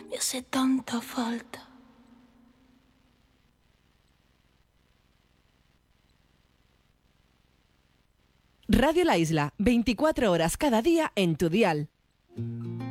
me hace tanta falta. Radio La Isla, 24 horas cada día en tu dial.